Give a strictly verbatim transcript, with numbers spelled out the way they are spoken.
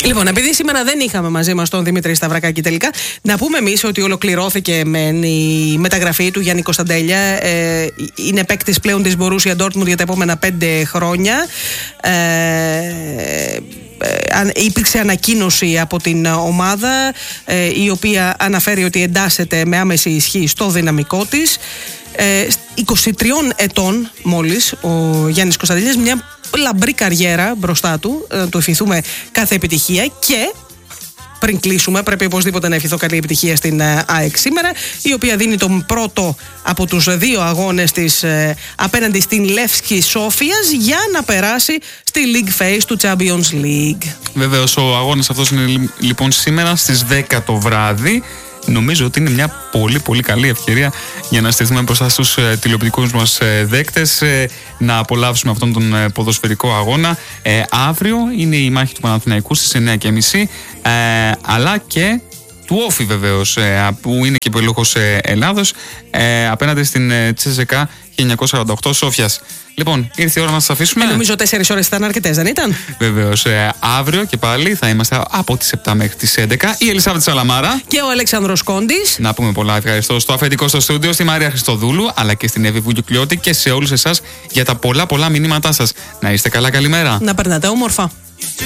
Λοιπόν, επειδή σήμερα δεν είχαμε μαζί μας τον Δημήτρη Σταυρακάκη τελικά, να πούμε εμείς ότι ολοκληρώθηκε με η μεταγραφή του Γιάννη Κωνσταντέλια. Ε, είναι παίκτης πλέον της Μπορούσια Ντόρτμουντ για τα επόμενα πέντε χρόνια. Ε, ε, υπήρξε ανακοίνωση από την ομάδα, ε, η οποία αναφέρει ότι εντάσσεται με άμεση ισχύ στο δυναμικό της. Ε, είκοσι τριών ετών μόλις ο Γιάννης Κωνσταντέλιας, μια λαμπρή καριέρα μπροστά του, ε, του ευχηθούμε κάθε επιτυχία. Και πριν κλείσουμε, πρέπει οπωσδήποτε να ευχηθώ καλή επιτυχία στην ε, ΑΕΚ σήμερα, η οποία δίνει τον πρώτο από τους δύο αγώνες της ε, απέναντι στην Λεύσκη Σόφιας για να περάσει στη League Phase του Champions League. Βεβαίως, ο αγώνας αυτός είναι λοιπόν σήμερα στις δέκα το βράδυ. Νομίζω ότι είναι μια πολύ πολύ καλή ευκαιρία για να στηθούμε μπροστά στους ε, τηλεοπτικούς μας ε, δέκτες, ε, να απολαύσουμε αυτόν τον ε, ποδοσφαιρικό αγώνα. Ε, αύριο είναι η μάχη του Παναθηναϊκού στις εννιά και μισή, ε, αλλά και του Όφη βεβαίως, ε, που είναι και υπολόγος ε, Ελλάδος, ε, απέναντι στην ε, Τσέσσεκα χίλια εννιακόσια σαράντα οκτώ Σόφιας. Λοιπόν, ήρθε η ώρα να σας αφήσουμε. Ε, νομίζω τέσσερις ώρες ήταν αρκετές, δεν ήταν? Βεβαίως. Ε, αύριο και πάλι θα είμαστε από τις επτά μέχρι τις έντεκα. Η Ελισάβετ Σαλαμάρα και ο Αλέξανδρος Κόντης. Να πούμε πολλά ευχαριστώ στο αφεντικό στο στούντιο, στη Μαρία Χριστοδούλου, αλλά και στην Εύη Βουγιουκλιώτη και σε όλους εσάς για τα πολλά πολλά μηνύματά σας. Να είστε καλά, καλημέρα. Να περνάτε όμορφα.